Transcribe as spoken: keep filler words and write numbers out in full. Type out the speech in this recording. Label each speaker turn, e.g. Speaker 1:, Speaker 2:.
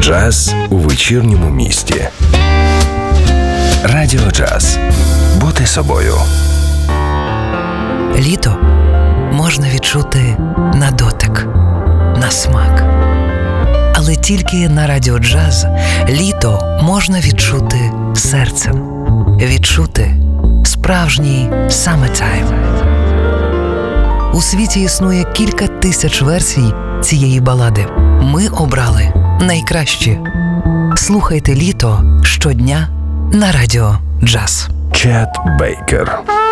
Speaker 1: Джаз у вечірньому місті. Радіо Джаз. Бути собою.
Speaker 2: Літо можна відчути на дотик, на смак. Але тільки на Радіо Джаз літо можна відчути серцем. Відчути справжній summertime. У світі існує кілька тисяч версій цієї балади. Ми обрали найкращі. Слухайте літо щодня на Радіо Джаз.
Speaker 1: Чет Бейкер.